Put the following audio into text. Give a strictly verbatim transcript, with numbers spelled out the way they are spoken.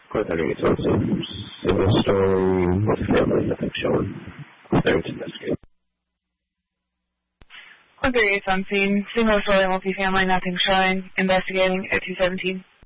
Quite underneath also. Single story, multifamily, nothing showing. Clearing to investigate. one thirty-eight on scene. Single story, multifamily, nothing showing. Investigating at two seventeen.